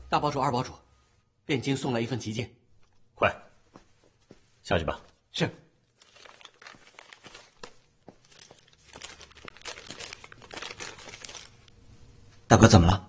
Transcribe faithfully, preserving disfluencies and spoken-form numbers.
大堡主、二堡主，汴京送来一份急件。 快，下去吧。 是。 大哥怎么了？